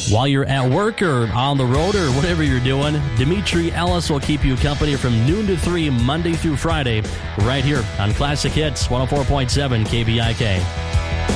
While you're at work or on the road or whatever you're doing, Dimitri Ellis will keep you company from noon to 3 Monday through Friday right here on Classic Hits 104.7 KBIK.